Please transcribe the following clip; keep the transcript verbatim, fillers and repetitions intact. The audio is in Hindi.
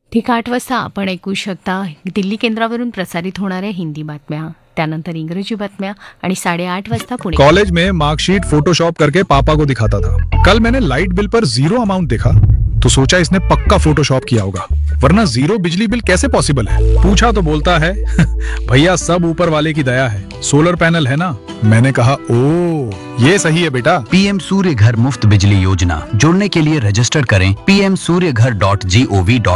ठीक आठ वाजता आपण ऐकू शकता दिल्ली केंद्रावरून प्रसारित होणाऱ्या हिंदी बातम्या, त्यानंतर इंग्रजी बातम्या आणि साडेआठ वाजता पुणे. कॉलेज में मार्कशीट फोटोशॉप करके पापा को दिखाता था. कल मैंने लाइट बिल पर जीरो अमाउंट देखा तो सोचा इसने पक्का फोटोशॉप किया होगा, वरना जीरो बिजली बिल कैसे पॉसिबल है. पूछा तो बोलता है भैया सब ऊपर वाले की दया है, सोलर पैनल है ना. मैंने कहा ओ ये सही है बेटा. पीएम सूर्य घर मुफ्त बिजली योजना, जुड़ने के लिए रजिस्टर करें पी एम सूर्य घर dot G O V dot